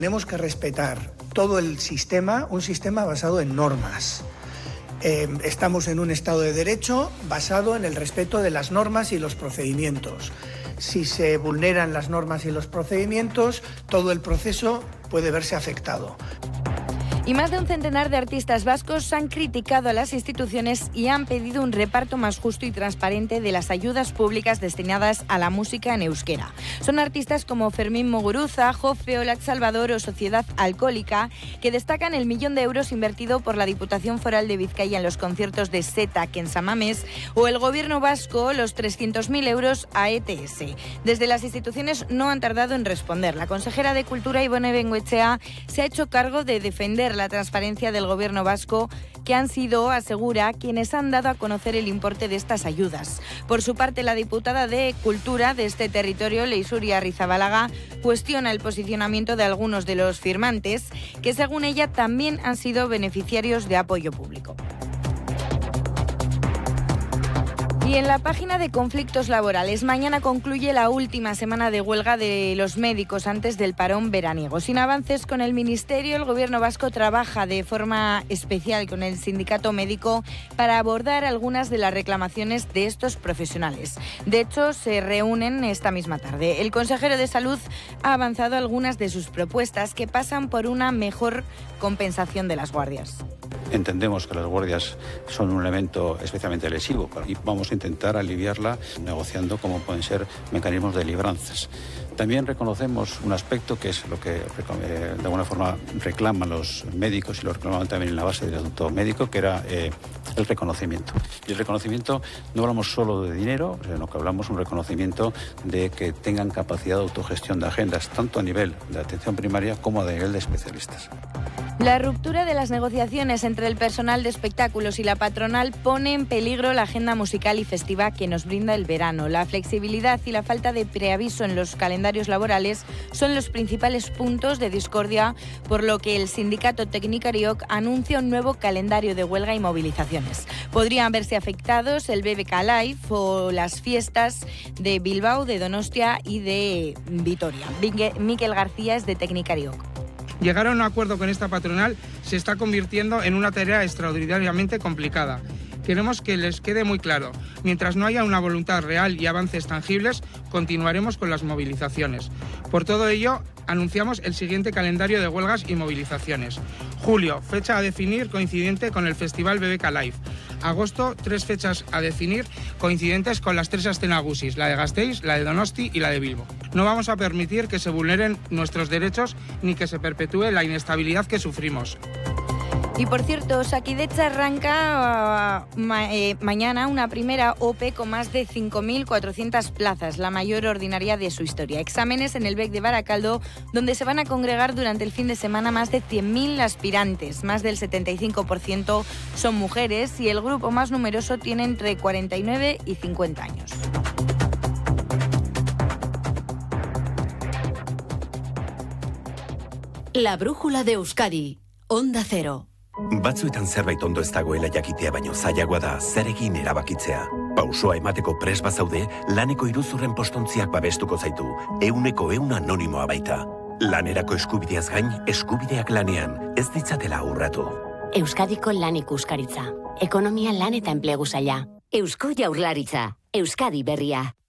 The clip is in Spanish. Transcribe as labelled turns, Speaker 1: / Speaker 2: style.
Speaker 1: Tenemos que respetar todo el sistema, un sistema basado en normas. Estamos en un Estado de Derecho basado en el respeto de las normas y los procedimientos. Si se vulneran las normas y los procedimientos, todo el proceso puede verse afectado.
Speaker 2: Y más de un centenar de artistas vascos han criticado a las instituciones y han pedido un reparto más justo y transparente de las ayudas públicas destinadas a la música en euskera. Son artistas como Fermín Muguruza, Jofe, Olat Salvador o Sociedad Alcohólica, que destacan el 1 millón de euros invertido por la Diputación Foral de Vizcaya en los conciertos de Setak en Samames, o el Gobierno vasco los 300.000 euros a ETS. Desde las instituciones no han tardado en responder. La consejera de Cultura, Ibone Bengoechea, se ha hecho cargo de defender la transparencia del Gobierno vasco, que han sido, asegura, quienes han dado a conocer el importe de estas ayudas. Por su parte, la diputada de Cultura de este territorio, Leixuri Arrizabalaga, cuestiona el posicionamiento de algunos de los firmantes, que según ella también han sido beneficiarios de apoyo público. Y en la página de conflictos laborales, mañana concluye la última semana de huelga de los médicos antes del parón veraniego. Sin avances con el Ministerio, el Gobierno vasco trabaja de forma especial con el sindicato médico para abordar algunas de las reclamaciones de estos profesionales. De hecho, se reúnen esta misma tarde. El consejero de Salud ha avanzado algunas de sus propuestas que pasan por una mejor compensación de las guardias.
Speaker 3: Entendemos que las guardias son un elemento especialmente lesivo y vamos a intentar aliviarla negociando cómo pueden ser mecanismos de libranzas. También reconocemos un aspecto que es lo que de alguna forma reclaman los médicos y lo reclamaban también en la base del Estatuto Médico, que era el reconocimiento. Y el reconocimiento no hablamos solo de dinero, sino que hablamos un reconocimiento de que tengan capacidad de autogestión de agendas, tanto a nivel de atención primaria como a nivel de especialistas.
Speaker 2: La ruptura de las negociaciones entre el personal de espectáculos y la patronal pone en peligro la agenda musical y festiva que nos brinda el verano. La flexibilidad y la falta de preaviso en los calendarios laborales son los principales puntos de discordia, por lo que el sindicato Teknikariok anuncia un nuevo calendario de huelga y movilizaciones. Podrían verse afectados el BBK Live o las fiestas de Bilbao, de Donostia y de Vitoria. Miquel García es de Teknikariok.
Speaker 4: Llegar a un acuerdo con esta patronal se está convirtiendo en una tarea extraordinariamente complicada. Queremos que les quede muy claro, mientras no haya una voluntad real y avances tangibles, continuaremos con las movilizaciones. Por todo ello, anunciamos el siguiente calendario de huelgas y movilizaciones. Julio, fecha a definir coincidente con el Festival BBK Live. Agosto, 3 fechas a definir coincidentes con las 3 Aste Nagusis, la de Gasteiz, la de Donosti y la de Bilbo. No vamos a permitir que se vulneren nuestros derechos ni que se perpetúe la inestabilidad que sufrimos.
Speaker 2: Y por cierto, Osakidetza arranca mañana una primera OPE con más de 5.400 plazas, la mayor ordinaria de su historia. Exámenes en el BEC de Baracaldo, donde se van a congregar durante el fin de semana más de 100.000 aspirantes. Más del 75% son mujeres y el grupo más numeroso tiene entre 49 y 50 años.
Speaker 5: La brújula de Euskadi, Onda Cero.
Speaker 6: Batzuetan zerbait ondo ez dagoela jakitea baino zailagoa da zer egin erabakitzea. Pausoa emateko prest bazaude, laneko iruzurren postontziak babestuko zaitu, 100% anonimoa baita. Lanerako eskubideaz gain, eskubideak lanean, ez ditzatela urratu.
Speaker 7: Euskadiko lan ikuskaritza. Ekonomia, lan eta enplegu saila. Eusko Jaurlaritza. Euskadi berria.